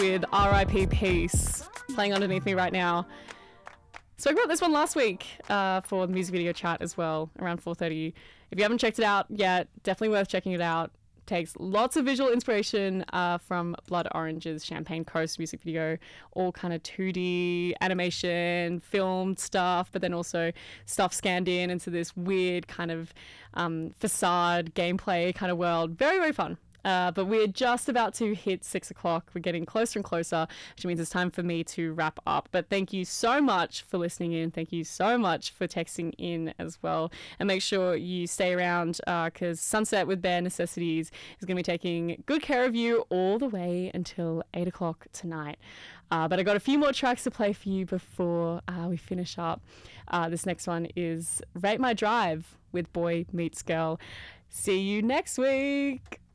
with R.I.P. Peace playing underneath me right now. Spoke about this one last week for the music video chat as well, around 4:30. If you haven't checked it out yet, definitely worth checking it out. Takes lots of visual inspiration from Blood Orange's Champagne Coast music video, all kind of 2D animation, filmed stuff, but then also stuff scanned in into this weird kind of facade gameplay kind of world. Very, very fun. But we're just about to hit 6 o'clock. We're getting closer and closer, which means it's time for me to wrap up. But thank you so much for listening in. Thank you so much for texting in as well. And make sure you stay around because Sunset with Bare Necessities is going to be taking good care of you all the way until 8 o'clock tonight. But I got a few more tracks to play for you before we finish up. This next one is Rate My Drive with Boy Meets Girl. See you next week.